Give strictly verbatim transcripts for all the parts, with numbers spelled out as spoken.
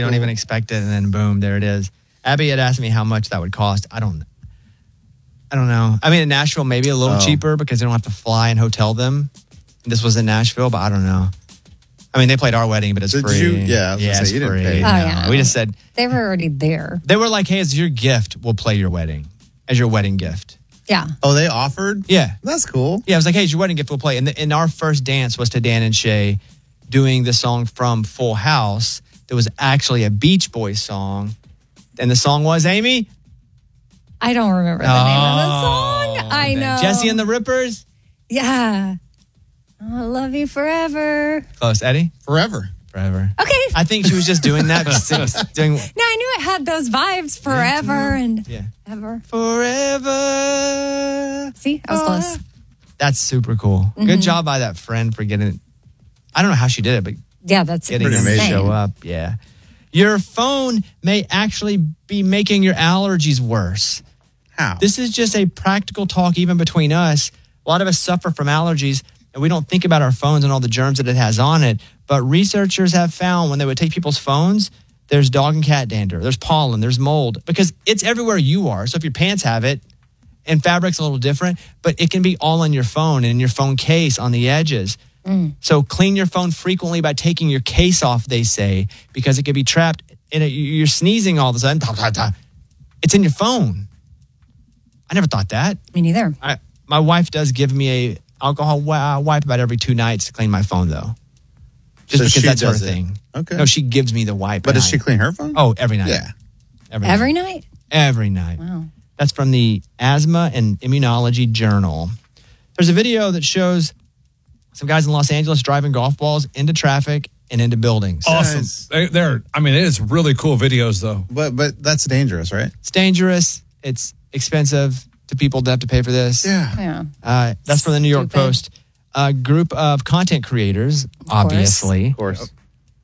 you don't even expect it, and then boom, there it is. Abby had asked me how much that would cost. I don't I don't know. I mean, in Nashville, maybe a little oh. cheaper because they don't have to fly and hotel them. This was in Nashville, but I don't know. I mean, they played our wedding, but it's Did free. You, yeah, yeah, say, it's you free. Didn't pay. Oh, yeah. We just said they were already there. They were like, "Hey, as your gift, we'll play your wedding as your wedding gift." Yeah. Oh, they offered? Yeah, that's cool. Yeah, I was like, "Hey, it's your wedding gift, we'll play." And, the, and our first dance was to Dan and Shay doing the song from Full House. There was actually a Beach Boys song, and the song was Amy. I don't remember the oh, name of the song. I know. Jesse and the Rippers. Yeah. I love you forever. Close, Eddie. Forever. Forever. Okay. I think she was just doing that. doing, no, I knew it had those vibes forever and yeah. ever. Forever. See, I was close. That's super cool. Mm-hmm. Good job by that friend for getting it. I don't know how she did it, but yeah, that's getting pretty them to insane. show up. Yeah. Your phone may actually be making your allergies worse. How? This is just a practical talk even between us. A lot of us suffer from allergies, and we don't think about our phones and all the germs that it has on it. But researchers have found when they would take people's phones, there's dog and cat dander, there's pollen, there's mold, because it's everywhere you are. So if your pants have it, and fabric's a little different, but it can be all on your phone and in your phone case on the edges. Mm. So clean your phone frequently by taking your case off, they say, because it can be trapped in it. You're sneezing all of a sudden. It's in your phone. I never thought that. Me neither. I, my wife does give me a alcohol wipe about every two nights to clean my phone, though. Just so because that's her it. thing. Okay. No, she gives me the wipe. But does she clean her phone? Oh, every night. Yeah. Every, every night. night? Every night. Wow. That's from the Asthma and Immunology Journal. There's a video that shows some guys in Los Angeles driving golf balls into traffic and into buildings. Awesome. They, they're, I mean, it is really cool videos, though. But but that's dangerous, right? It's dangerous. It's expensive to people that have to pay for this. Yeah. Yeah. Uh, that's from the New York Stupid. Post. A group of content creators, obviously, Of course.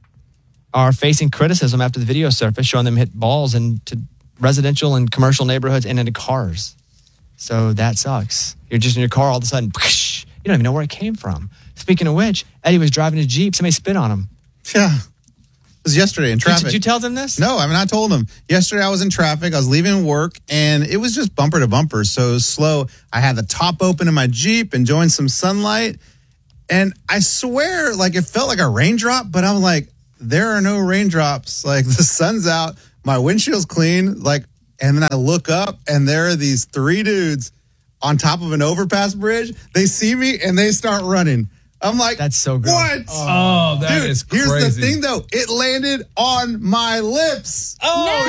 are facing criticism after the video surfaced showing them hit balls into residential and commercial neighborhoods and into cars. So that sucks. You're just in your car all of a sudden, you don't even know where it came from. Speaking of which, Eddie was driving his Jeep. Somebody spit on him. Yeah. It was yesterday in traffic. Did, did you tell them this? No, I mean, I told them. Yesterday I was in traffic. I was leaving work, and it was just bumper to bumper, so it was slow. I had the top open in my Jeep, enjoying some sunlight, and I swear, like, it felt like a raindrop, but I'm like, there are no raindrops. Like, the sun's out, my windshield's clean, like, and then I look up, and there are these three dudes on top of an overpass bridge. They see me, and they start running. I'm like, that's so gross. What? Oh, that Dude, is crazy. Here's the thing, though. It landed on my lips.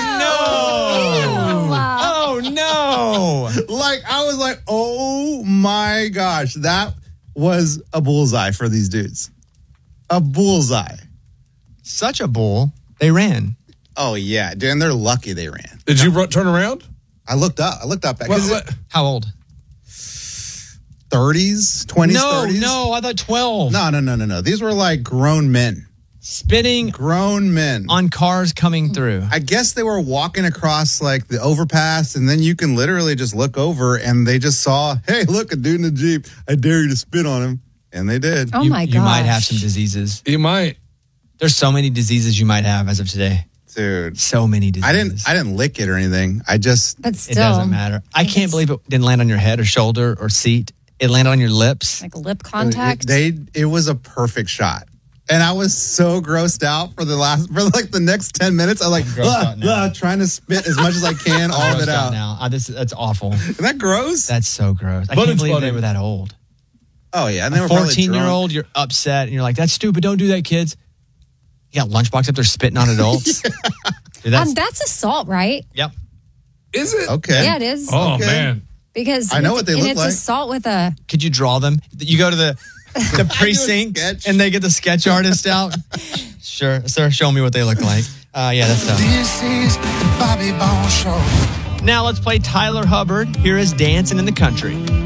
Oh, no. Ew. Oh, no. Like, I was like, oh, my gosh. That was a bullseye for these dudes. A bullseye. Such a bull. They ran. Oh, yeah. Dude, and they're lucky they ran. Did you run, turn around? I looked up. I looked up. What, what? How old? thirties, twenties, no, thirties. No, I thought twelve. No, no, no, no, no. These were like grown men. Spitting grown men on cars coming through. I guess they were walking across like the overpass, and then you can literally just look over and they just saw, hey, look, a dude in a Jeep. I dare you to spit on him. And they did. Oh, you, my God. You might have some diseases. You might. There's so many diseases you might have as of today. Dude. So many diseases. I didn't I didn't lick it or anything. I just. But still. It doesn't matter. I can't believe it didn't land on your head or shoulder or seat. It landed on your lips. Like lip contact. It, they it was a perfect shot, and I was so grossed out for the last for like the next ten minutes. I was like ah, ah, trying to spit as much as I can, all of it out. Now uh, this that's awful. Isn't that gross? That's so gross. I But can't it's believe funny. they were that old. Oh yeah, and they a were probably fourteen year drunk. old. You're upset, and you're like, "That's stupid. Don't do that, kids." You got lunchbox up there spitting on adults. yeah. Dude, that's, um, that's assault, right? Yep. Is it? Okay. Yeah, it is. Oh, Okay. man. Because I know what they and look it's like. assault with a. Could you draw them? You go to the the precinct sketch. and they get the sketch artist out. Sure, sir. Show me what they look like. Uh, yeah, that's tough. This is the Bobby Bones Show. Now let's play Tyler Hubbard. Here is Dancing in the Country.